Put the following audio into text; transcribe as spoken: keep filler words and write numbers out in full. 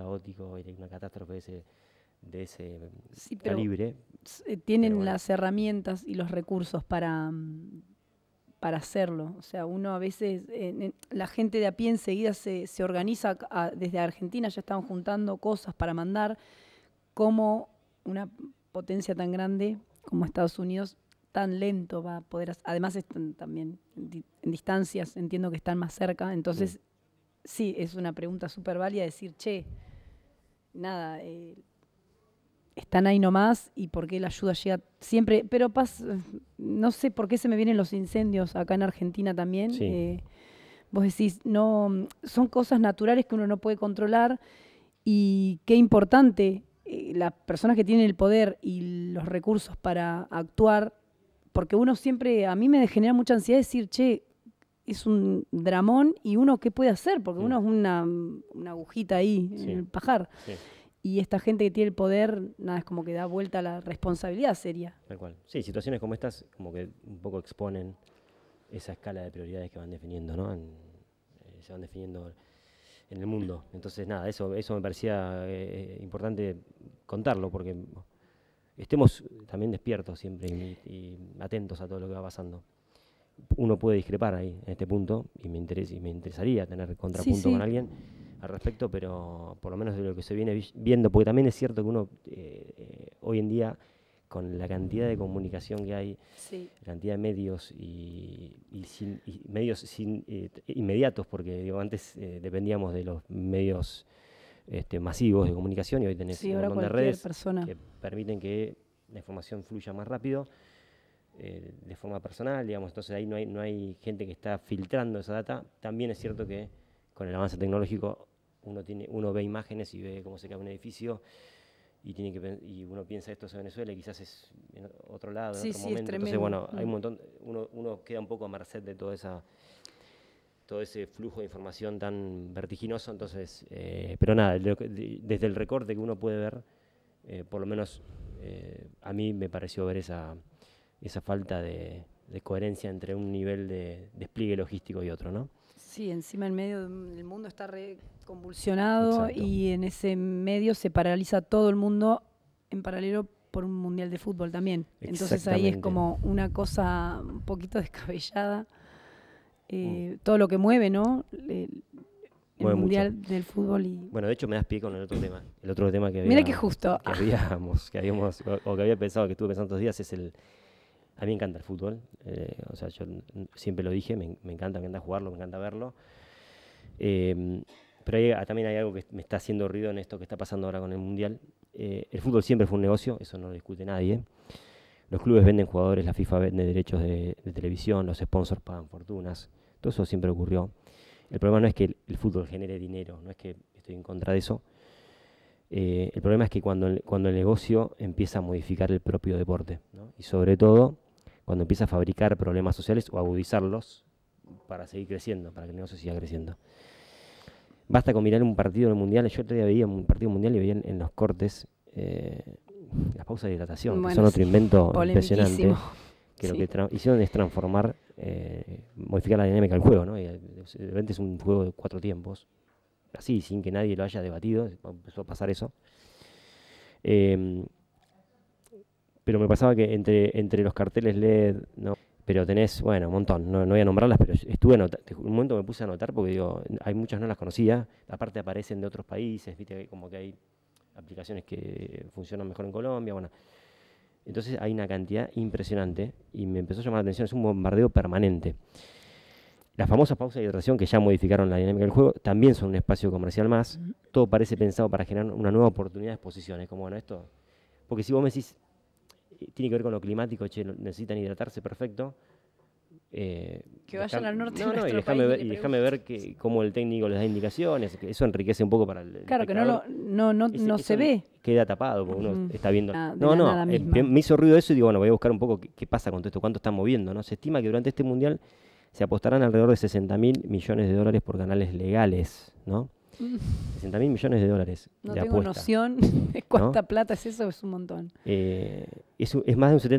caótico y una catástrofe de ese, de ese sí, pero calibre. Tienen pero bueno. las herramientas y los recursos para, para hacerlo. O sea, uno a veces, eh, la gente de a pie enseguida se, se organiza, a, desde Argentina ya están juntando cosas para mandar, como una potencia tan grande como Estados Unidos tan lento va a poder hacer. Además están también en, di en distancias, entiendo que están más cerca, entonces mm. sí, es una pregunta súper válida decir, che, nada, eh, están ahí nomás y por qué la ayuda llega siempre, pero pas, no sé por qué se me vienen los incendios acá en Argentina también. Sí. Eh, vos decís, no, son cosas naturales que uno no puede controlar y qué importante eh, las personas que tienen el poder y los recursos para actuar, porque uno siempre, a mí me genera mucha ansiedad decir, che, es un dramón y uno qué puede hacer, porque mm. uno es una, una agujita ahí sí. en el pajar. Sí. Y esta gente que tiene el poder, nada, es como que da vuelta a la responsabilidad seria. Tal cual. Sí, situaciones como estas como que un poco exponen esa escala de prioridades que van definiendo, ¿no? En, eh, se van definiendo en el mundo. Entonces, nada, eso, eso me parecía eh, importante contarlo, porque estemos también despiertos siempre y, y atentos a todo lo que va pasando. Uno puede discrepar ahí, en este punto, y me, interesa, y me interesaría tener contrapunto sí, sí. con alguien al respecto, pero por lo menos de lo que se viene viendo, porque también es cierto que uno eh, eh, hoy en día, con la cantidad de comunicación que hay, sí. la cantidad de medios y, y, sin, y medios sin, eh, inmediatos, porque digo, antes eh, dependíamos de los medios este, masivos de comunicación y hoy tenés sí, un montón de redes persona. que permiten que la información fluya más rápido, eh, de forma personal, digamos, entonces ahí no hay, no hay gente que está filtrando esa data. También es cierto que con el avance tecnológico uno tiene, uno ve imágenes y ve cómo se cae un edificio y tiene que y uno piensa esto es Venezuela y quizás es en otro lado, sí, en otro sí, momento. Es Entonces, bueno, mm. hay un montón, uno, uno queda un poco a merced de toda esa todo ese flujo de información tan vertiginoso, entonces, eh, pero nada, lo que, de, desde el recorte que uno puede ver, eh, por lo menos eh, a mí me pareció ver esa, esa falta de, de coherencia entre un nivel de despliegue logístico y otro, ¿no? Sí, encima en medio del mundo está re convulsionado. Exacto. Y en ese medio se paraliza todo el mundo en paralelo por un mundial de fútbol también. Entonces ahí es como una cosa un poquito descabellada. Eh, mm. Todo lo que mueve, ¿no? El, el mueve mundial mucho. del fútbol. Y bueno, de hecho me das pie con el otro tema. El otro tema que había, mira que justo. Que habíamos, que habíamos, o, o que había pensado, que estuve pensando estos días, es el... A mí me encanta el fútbol, eh, o sea, yo siempre lo dije, me, me encanta, me encanta jugarlo, me encanta verlo. Eh, pero hay, también hay algo que me está haciendo ruido en esto que está pasando ahora con el Mundial. Eh, el fútbol siempre fue un negocio, eso no lo discute nadie. Los clubes venden jugadores, la FIFA vende derechos de, de televisión, los sponsors pagan fortunas. Todo eso siempre ocurrió. El problema no es que el, el fútbol genere dinero, no es que estoy en contra de eso. Eh, el problema es que cuando el, cuando el negocio empieza a modificar el propio deporte, ¿no? Y sobre todo cuando empieza a fabricar problemas sociales o agudizarlos para seguir creciendo, para que el negocio siga creciendo. Basta con mirar un partido en el Mundial. Yo otro día veía un partido mundial y veía en, en los cortes eh, las pausas de hidratación, bueno, que son otro invento impresionante. Que sí. Lo que tra- hicieron es transformar, eh, modificar la dinámica del juego, ¿no? Y de repente es un juego de cuatro tiempos, así, sin que nadie lo haya debatido, empezó a pasar eso. Eh, pero me pasaba que entre, entre los carteles L E D, ¿no? Pero tenés, bueno, un montón, no, no voy a nombrarlas, pero estuve anotando, un momento me puse a anotar porque digo, hay muchas no las conocía, aparte aparecen de otros países, viste, como que hay aplicaciones que funcionan mejor en Colombia, bueno. Entonces hay una cantidad impresionante y me empezó a llamar la atención, es un bombardeo permanente. Las famosas pausas de hidratación que ya modificaron la dinámica del juego también son un espacio comercial más. Uh-huh. Todo parece pensado para generar una nueva oportunidad de exposiciones, como bueno, esto, porque si vos me decís, tiene que ver con lo climático, che, necesitan hidratarse, perfecto. Eh, que vayan al norte no, de no, nuestro y déjame país ver, y déjame ver que, cómo el técnico les da indicaciones, que eso enriquece un poco para el Claro, que no, lo, no, no, Ese, no se ve. Queda tapado, porque uh-huh. uno está viendo... Ah, no, no, eh, me hizo ruido eso y digo, bueno, voy a buscar un poco qué, qué pasa con todo esto, cuánto están moviendo, ¿no? Se estima que durante este Mundial se apostarán alrededor de sesenta mil millones de dólares por canales legales, ¿no? sesenta mil millones de dólares no de tengo apuesta, noción de cuánta ¿no? plata es eso, es un montón. Eh, es, es más de un setenta